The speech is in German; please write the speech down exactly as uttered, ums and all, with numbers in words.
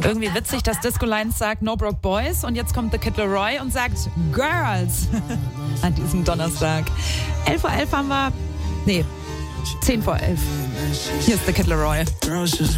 Irgendwie witzig, dass Disco Lines sagt No Broke Boys und jetzt kommt The Kid Laroi und sagt Girls an diesem Donnerstag. elf Uhr elf haben wir, nee, zehn vor elf. Hier ist The Kid Laroi.